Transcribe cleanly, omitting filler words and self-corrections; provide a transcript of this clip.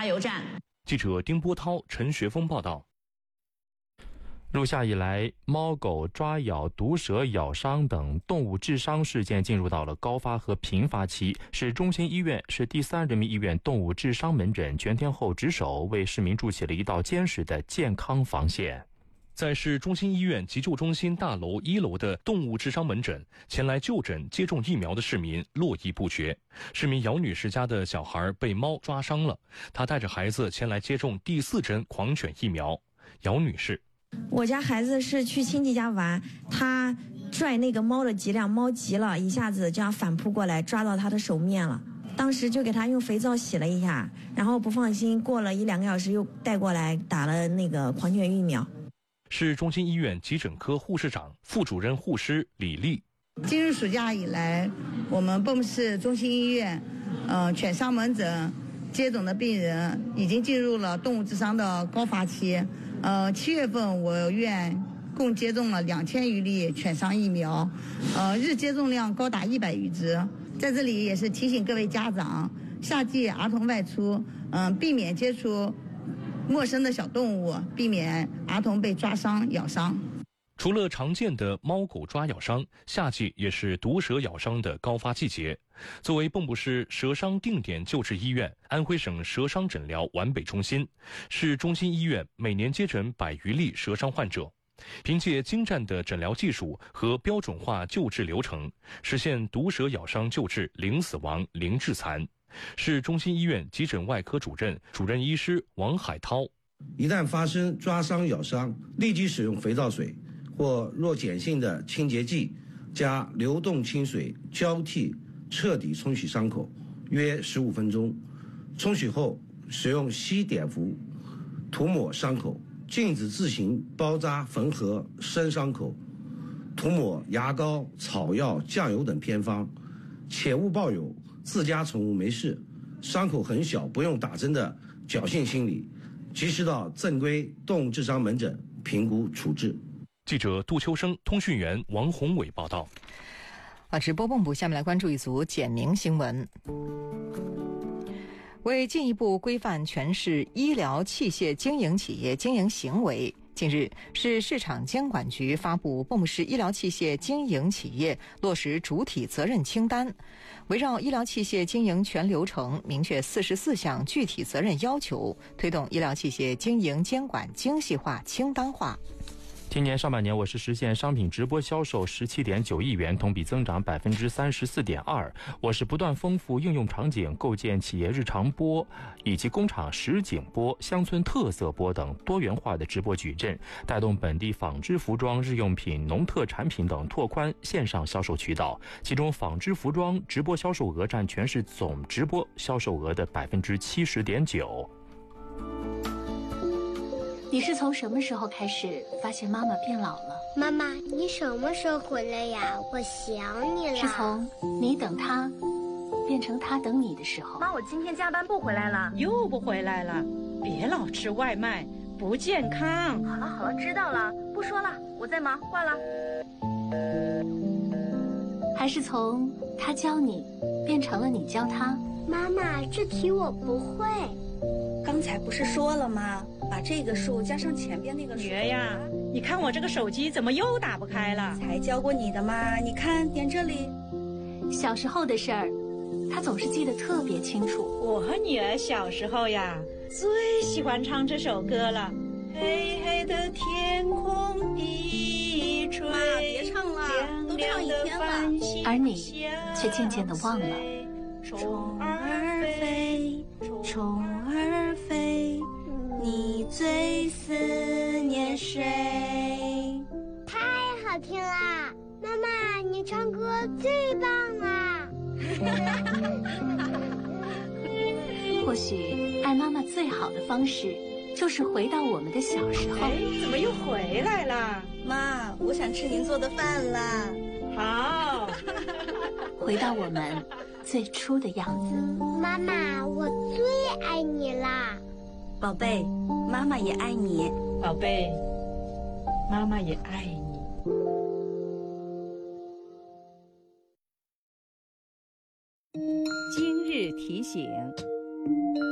加油站。 记者丁波涛、陈学峰报道。 入夏以来，猫狗抓咬、毒蛇咬伤等动物致伤事件进入到了高发和频发期。市中心医院是第3人民医院动物致伤门诊全天候值守，为市民筑起了一道坚实的健康防线。 在市中心医院急救中心大楼1楼的动物致伤门诊，前来就诊接种疫苗的市民络绎不绝。市民姚女士家的小孩被猫抓伤了，她带着孩子前来接种第4针狂犬疫苗。姚女士： 我家孩子是去亲戚家玩，他拽那个猫的脊梁，猫急了，一下子这样反扑过来，抓到他的手面了。当时就给他用肥皂洗了一下，然后不放心，过了1-2个小时又带过来打了那个狂犬疫苗。 市中心医院急诊科护士长、副主任护师李丽： 今日暑假以来，我们蚌埠市中心医院，犬伤门诊接种的病人已经进入了动物致伤的高发期。7月份我院共接种了2000余例犬伤疫苗，日接种量高达100余只。在这里也是提醒各位家长，夏季儿童外出，避免接触陌生的小动物，避免儿童被抓伤、咬伤。 除了常见的猫狗抓咬伤，夏季也是毒蛇咬伤的高发季节。作为蚌埠市蛇伤定点救治医院、安徽省蛇伤诊疗皖北中心，市中心医院每年接诊100余例蛇伤患者。凭借精湛的诊疗技术和标准化救治流程，实现毒蛇咬伤救治零死亡、零致残。市中心医院急诊外科主任、主任医师王海涛： 一旦发生抓伤、咬伤，立即使用肥皂水或弱碱性的清洁剂加流动清水交替彻底冲洗伤口，约15分钟。冲洗后，使用硒碘伏涂抹伤口，禁止自行包扎缝合生伤口，涂抹牙膏、草药、酱油等偏方，切勿抱有自家宠物没事、伤口很小不用打针的侥幸心理，及时到正规动物致伤门诊评估处置。 记者杜秋生、通讯员王宏伟报道。 直播蚌埠，下面来关注一组简明新闻。为进一步规范全市医疗器械经营企业经营行为，近日，市市场监管局发布蚌埠市医疗器械经营企业落实主体责任清单，围绕医疗器械经营全流程，明确44项具体责任要求，推动医疗器械经营监管精细化、清单化。 今年上半年，我市实现商品直播销售17.9亿元，同比增长34.2%。我市不断丰富应用场景，构建企业日常播以及工厂实景播、乡村特色播等多元化的直播矩阵，带动本地纺织服装、日用品、农特产品等拓宽线上销售渠道。其中，纺织服装直播销售额占全市总直播销售额的70.9%。 你是从什么时候开始发现妈妈变老了？ 妈妈，你什么时候回来呀？我想你了。 是从你等他变成他等你的时候。 妈，我今天加班不回来了。 又不回来了，别老吃外卖，不健康。 好了，知道了，不说了，我在忙，挂了。 还是从他教你变成了你教他？ 妈妈，这题我不会。 刚才不是说了吗？把这个数加上前边那个数。 女儿呀，你看我这个手机怎么又打不开了？ 才教过你的嘛，你看点这里。 小时候的事儿，他总是记得特别清楚。 我和女儿小时候呀，最喜欢唱这首歌了。黑黑的天空低垂， 妈，别唱了，都唱一天了。 而你却渐渐地忘了。 虫儿飞，虫儿飞，你最思念谁？ 太好听啦！妈妈，你唱歌最棒啦！ 或许爱妈妈最好的方式，就是回到我们的小时候。 怎么又回来了？ 妈，我想吃您做的饭啦。 好， 回到我们最初的样子。 妈妈，我最爱你啦！ 宝贝，妈妈也爱你。 宝贝，妈妈也爱你。 今日提醒。